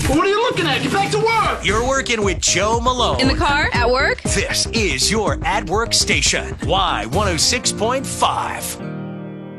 What are you looking at? Get back to work! You're working with Joe Malone. In the car? At work? This is your at work station. Y106.5.